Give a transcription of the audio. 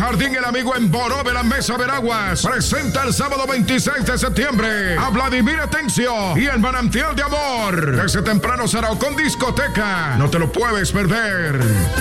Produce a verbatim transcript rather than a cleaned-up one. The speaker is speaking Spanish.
Jardín El Amigo en Boró de la Mesa Veraguas presenta el sábado veintiséis de septiembre a Vladimir Atencio y el Manantial de Amor. Desde temprano será con discoteca. No te lo puedes perder.